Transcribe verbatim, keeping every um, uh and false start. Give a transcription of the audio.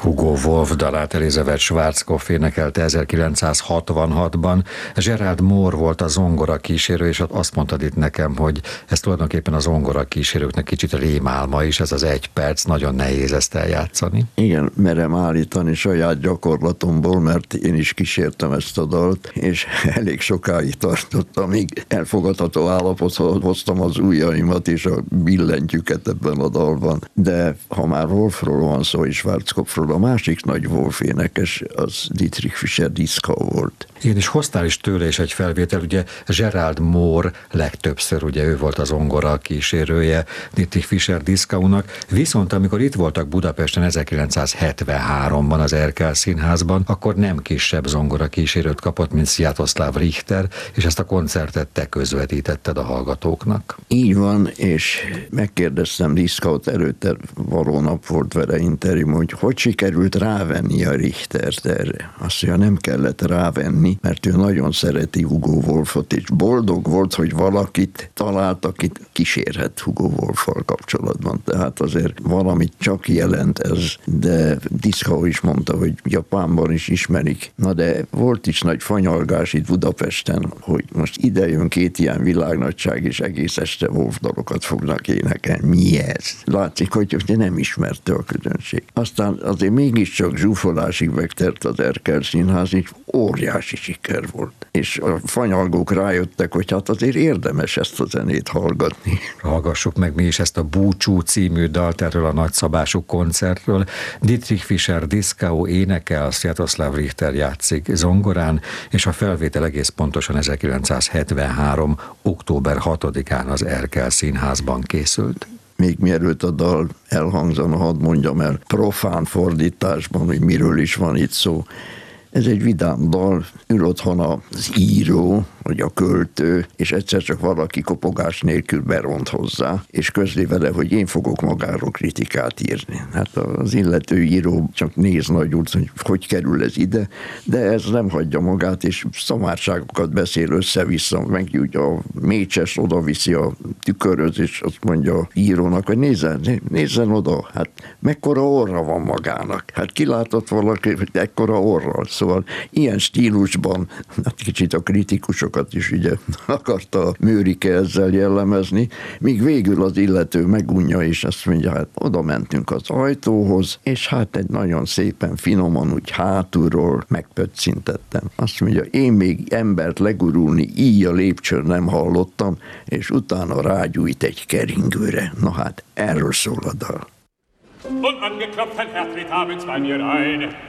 Hugo Wolf dalát Elizabeth Schwarzkopf énekelte ezerkilencszázhatvanhatban. Gerald Moore volt a zongora kísérő, és azt mondtad itt nekem, hogy ez tulajdonképpen a zongora kísérőknek kicsit rémálma is, ez az egy perc, nagyon nehéz ezt eljátszani. Igen, merem állítani saját gyakorlatomból, mert én is kísértem ezt a dalt, és elég sokáig tartott, amíg elfogadható állapothoz hoztam az ujjaimat és a billentyűket ebben a dalban. De ha már Wolfról van szó, és Schwarzkopfról, a másik nagy Wolf énekes, az Dietrich Fischer-Dieskau volt. Igen, és hoztál is tőle is egy felvétel, ugye Gerald Moore legtöbbször, ugye ő volt az zongora kísérője Dietrich Fischer-Dieskaunak, viszont amikor itt voltak Budapesten ezerkilencszázhetvenháromban az Erkel Színházban, akkor nem kisebb zongora kísérőt kapott, mint Sviatoslav Richter, és ezt a koncertet te közvetítetted a hallgatókok. Így van, és megkérdeztem Diescaut, előtte való nap volt vele interjú, hogy hogy sikerült rávenni a Richtert erre. Azt mondja, nem kellett rávenni, mert ő nagyon szereti Hugo Wolfot, és boldog volt, hogy valakit talált, akit kísérhet Hugo Wolffal kapcsolatban. Tehát azért valamit csak jelent ez, de Dieskau is mondta, hogy Japánban is ismerik. Na de volt is nagy fanyalgás itt Budapesten, hogy most ide jön két ilyen világnagyság, és egész este Wolf dalokat fognak énekelni. Mi ez? Látszik, hogy nem ismerte a közönség. Aztán azért mégiscsak zsúfolásig megtert az Erkel Színház, így óriási siker volt. És a fanyalgók rájöttek, hogy hát azért érdemes ezt a zenét hallgatni. Hallgassuk meg mi is ezt a Búcsú című dalt erről a nagyszabású koncertről. Dietrich Fischer-Dieskau énekel, Sviatoslav Richter játszik zongorán, és a felvétel egész pontosan ezerkilencszázhetvenhárom. október hatodikán az Erkel Színházban készült. Még mielőtt a dal elhangzana, hadd mondjam el profán fordításban, hogy miről is van itt szó. Ez egy vidám dal, ül otthon az író, vagy a költő, és egyszer csak valaki kopogás nélkül beront hozzá, és közli vele, hogy én fogok magáról kritikát írni. Hát az illető író csak néz nagyút, hogy hogy kerül ez ide, de ez nem hagyja magát, és szamárságokat beszél össze-vissza, meg úgy a mécses odaviszi a tükörhöz, és azt mondja a írónak, hogy nézzen, nézzen oda, hát mekkora orra van magának. Hát kilátott valaki, hogy ekkora orral. Szóval ilyen stílusban, hát kicsit a kritikusokat is ugye akarta Mőrike ezzel jellemezni, míg végül az illető megunja, és azt mondja, hát oda mentünk az ajtóhoz, és hát egy nagyon szépen finoman úgy hátulról megpöccintettem. Azt mondja, én még embert legurulni így a lépcsőn nem hallottam, és utána rágyújt egy keringőre. Na hát, erről szól a dal. Und angeklopft ein Herr tritt abends bei mir ein.